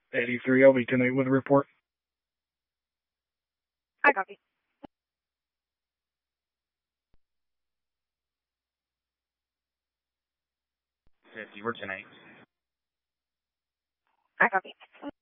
83, I'll be tonight with a report. I copy. 50, we're tonight. I copy.